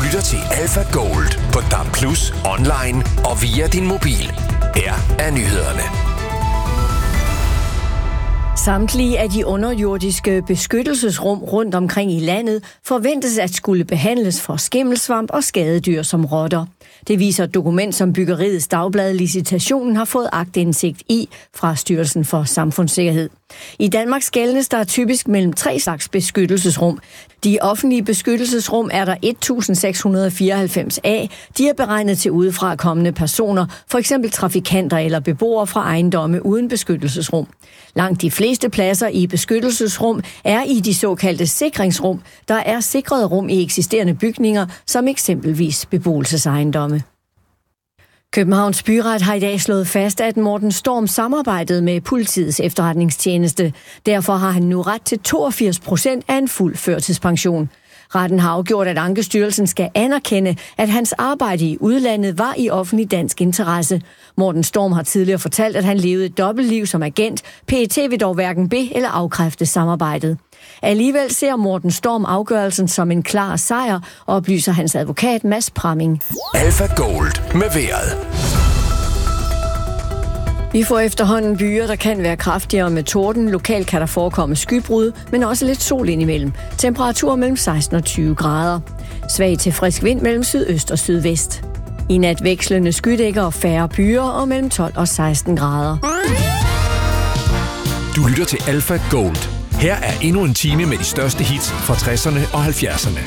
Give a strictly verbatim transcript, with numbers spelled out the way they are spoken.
lytter til Alpha Gold på D A B plus, online og via din mobil. Her er nyhederne. Samtlige af de underjordiske beskyttelsesrum rundt omkring i landet forventes at skulle behandles for skimmelsvamp og skadedyr som rotter. Det viser et dokument, som Byggeriets Dagblad Licitationen har fået aktindsigt i fra Styrelsen for Samfundssikkerhed. I Danmark skelnes der typisk mellem tre slags beskyttelsesrum. De offentlige beskyttelsesrum er der et tusind seks hundrede fireoghalvfems af. De er beregnet til udefra kommende personer, for eksempel trafikanter eller beboere fra ejendomme uden beskyttelsesrum. Langt de fleste pladser i beskyttelsesrum er i de såkaldte sikringsrum, der er sikrede rum i eksisterende bygninger, som eksempelvis beboelsesejendomme. Københavns Byret har i dag slået fast, at Morten Storm samarbejdede med politiets efterretningstjeneste. Derfor har han nu ret til toogfirs procent af en fuld førtidspension. Retten har afgjort, at Ankestyrelsen skal anerkende, at hans arbejde i udlandet var i offentlig dansk interesse. Morten Storm har tidligere fortalt, at han levede et dobbeltliv som agent. P E T vil dog hverken be- eller afkræfte samarbejdet. Alligevel ser Morten Storm afgørelsen som en klar sejr, oplyser hans advokat Mads Pramming. Alpha Gold med vejret. Vi får efterhånden byer, der kan være kraftigere med torden. Lokalt kan der forekomme skybrud, men også lidt sol indimellem. Temperaturer mellem seksten og tyve grader. Svag til frisk vind mellem sydøst og sydvest. I nat vekslende skydækker og færre byer og mellem tolv og seksten grader. Du lytter til Alpha Gold. Her er endnu en time med de største hits fra tresserne og halvfjerdserne.